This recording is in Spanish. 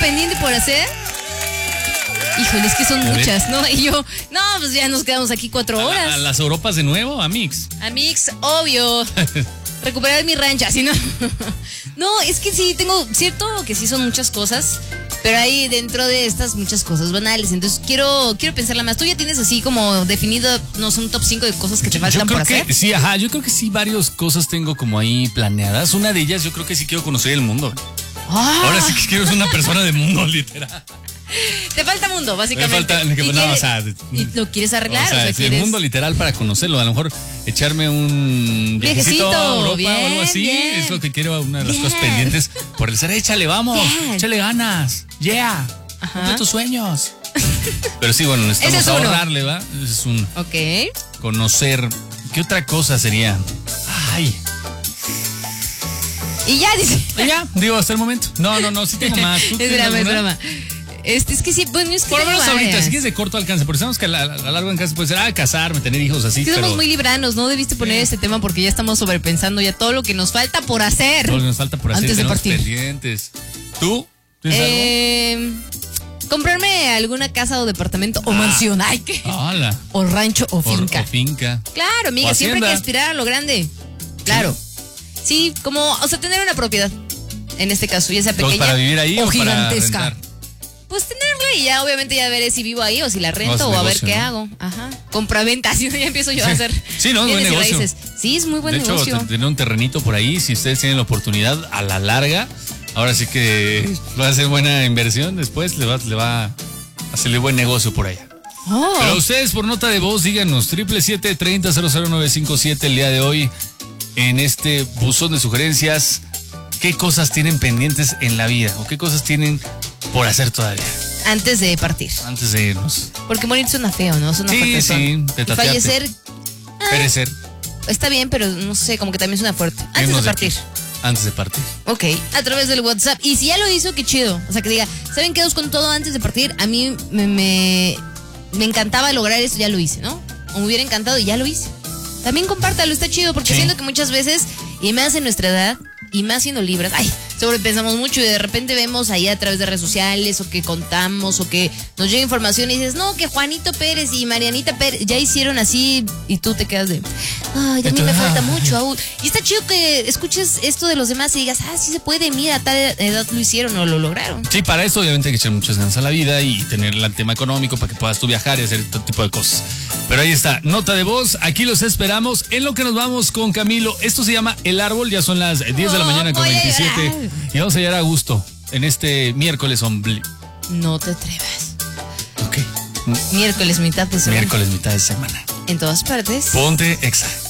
pendiente por hacer? Híjole, es que son muchas, ¿no? Y yo, no, pues ya nos quedamos aquí 4 horas. ¿A las Europas de nuevo? ¿A Mix? A Mix, obvio. Recuperar mi rancha, ¿sí no? No, es que sí, tengo, cierto que sí son muchas cosas, pero hay dentro de estas muchas cosas banales. Entonces quiero pensarla más. ¿Tú ya tienes así como definido, no sé, un top 5 de cosas que te faltan por hacer? Sí, ajá, yo creo que sí, varias cosas tengo como ahí planeadas. Una de ellas, yo creo que sí quiero conocer el mundo. Ahora sí que quiero ser una persona de mundo, literal. Te falta mundo, básicamente. Me falta, ¿Y lo quieres arreglar? O sea, sí, ¿quieres? el mundo literal para conocerlo. A lo mejor echarme un viajecito a Europa bien, o algo así. bien. Es lo que quiero, una de las cosas pendientes. Por el ser, échale, vamos, échale ganas. Yeah. Cumple tus sueños. Pero sí, bueno, necesitamos ahorrarle, ¿va? Ese es un. Ok. Conocer. ¿Qué otra cosa sería? Ay. Y ya, dice. Ya, digo, hasta el momento. No, sí tengo más. Es broma. Es que sí, bueno, es que. Por lo menos ahorita, si quieres de corto alcance, porque sabemos que a largo alcance puede ser, casarme, tener hijos así. Sí, somos muy libranos, no debiste poner este tema porque ya estamos sobrepensando ya todo lo que nos falta por hacer. Todo lo que nos falta por hacer. Antes de partir. Pendientes. ¿Tú? ¿Tienes algo? Comprarme alguna casa o departamento o mansión. Ay, ¿qué? Hola. O rancho o finca. O finca. Claro, amiga, siempre hay que aspirar a lo grande. Claro. Sí, como, o sea, tener una propiedad. En este caso, ya sea pequeña para vivir ahí o para gigantesca. rentar. Pues tenerla y ya obviamente ya veré si vivo ahí o si la rento o a ver qué hago. Ajá. Compra-venta, así ya empiezo yo a hacer. Sí, no, es buen negocio. Raíces. Sí, es muy buen negocio. De hecho, tener un terrenito por ahí, si ustedes tienen la oportunidad, a la larga, ahora sí que va a ser buena inversión, después le va a hacerle buen negocio por allá. Pero ustedes por nota de voz, díganos, 777-30-00957 el día de hoy, en este buzón de sugerencias, ¿qué cosas tienen pendientes en la vida? ¿O qué cosas tienen por hacer todavía? Antes de partir. Antes de irnos. Porque morir suena feo, ¿no? Suena fuerte. Sí, fallecer. Perecer. Está bien, pero no sé, como que también suena fuerte. Antes de partir. Antes de partir. Ok, a través del WhatsApp. Y si ya lo hizo, qué chido. O sea, que diga, ¿saben qué? Con todo antes de partir, a mí me encantaba lograr esto, ya lo hice, ¿no? O me hubiera encantado y ya lo hice. También compártalo, está chido, porque siento que muchas veces, y más en nuestra edad, y más siendo libres, sobrepensamos mucho y de repente vemos ahí a través de redes sociales o que contamos o que nos llega información y dices, no, que Juanito Pérez y Marianita Pérez ya hicieron así y tú te quedas de, ay, a mí me falta mucho aún. Y está chido que escuches esto de los demás y digas, sí se puede, mira, a tal edad lo hicieron o lo lograron. Sí, para eso obviamente hay que echar muchas ganas a la vida y tener el tema económico para que puedas tú viajar y hacer todo tipo de cosas. Pero ahí está, nota de voz, aquí los esperamos. En lo que nos vamos con Camilo, esto se llama El Árbol, ya son las 10 de la mañana con 27 y vamos a llegar a gusto en este miércoles ombligo. No te atrevas. Ok. Miércoles, mitad de semana. Miércoles, mitad de semana. En todas partes. Ponte Exa.